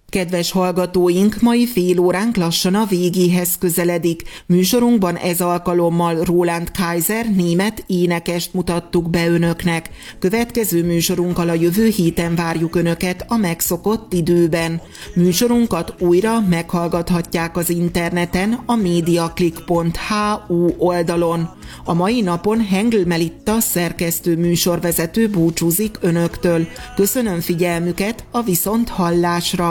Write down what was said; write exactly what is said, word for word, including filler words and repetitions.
Kedves hallgatóink, mai fél óránk lassan a végéhez közeledik. Műsorunkban ez alkalommal Roland Kaiser német énekest mutattuk be önöknek. Következő műsorunkkal a jövő héten várjuk önöket a megszokott időben. Műsorunkat újra meghallgathatják az interneten a mediaclick pont hu oldalon. A mai napon Hengl Melitta szerkesztő műsorvezető búcsúzik önöktől. Köszönöm figyelmüket, a viszonthallásra!